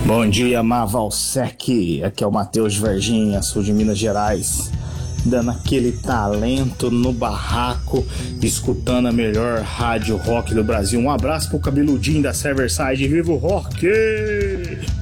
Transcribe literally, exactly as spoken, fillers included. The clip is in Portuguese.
Bom dia, Mavalsec. Aqui é o Matheus de Varginha, sul de Minas Gerais, dando aquele talento no barraco, escutando a melhor rádio rock do Brasil. Um abraço pro cabeludinho da Serverside. Viva o rock!